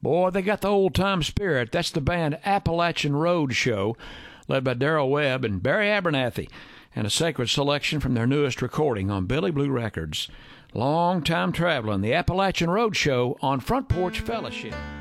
Boy, they got the old-time spirit. That's the band Appalachian Road Show, led by Darrell Webb and Barry Abernathy, and a sacred selection from their newest recording on Billy Blue Records. Long time traveling, the Appalachian Road Show on Front Porch Fellowship.